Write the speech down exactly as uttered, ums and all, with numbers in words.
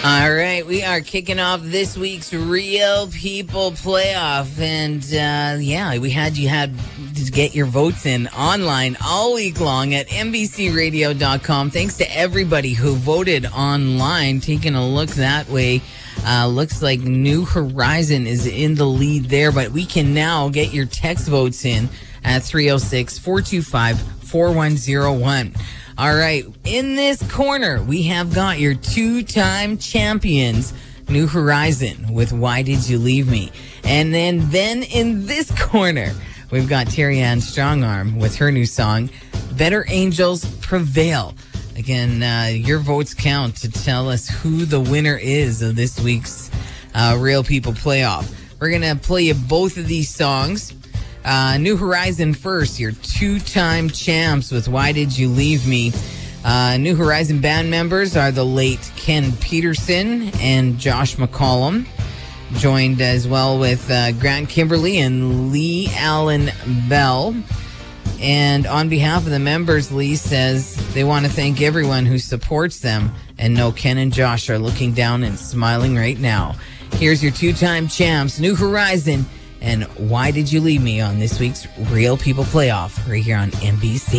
All right, we are kicking off this week's Real People Playoff, and uh, yeah, we had you had to get your votes in online all week long at N B C radio dot com. Thanks to everybody who voted online. Taking a look that way, uh, looks like New Horizon is in the lead there, but we can now get your text votes in at three oh six, four two five, four one oh one. All right, in this corner, we have got your two-time champions, New Horizon, with Why Did You Leave Me? And then, then in this corner, we've got Terry Ann Strongarm with her new song, Better Angels Prevail. Again, uh, your votes count to tell us who the winner is of this week's uh, Real People Playoff. We're going to play you both of these songs. Uh, New Horizon first, your two-time champs with Why Did You Leave Me? Uh, New Horizon band members are the late Ken Peterson and Josh McCollum, joined as well with uh, Grant Kimberly and Lee Allen Bell. And on behalf of the members, Lee says they want to thank everyone who supports them and know Ken and Josh are looking down and smiling right now. Here's your two-time champs, New Horizon, and Why Did You Leave Me on this week's Real People Playoff right here on N B C.